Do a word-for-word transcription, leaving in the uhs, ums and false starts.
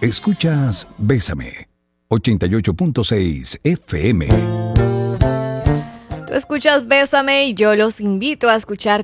Escuchas Bésame, ochenta y ocho punto seis F M. Tú escuchas Bésame y yo los invito a escuchar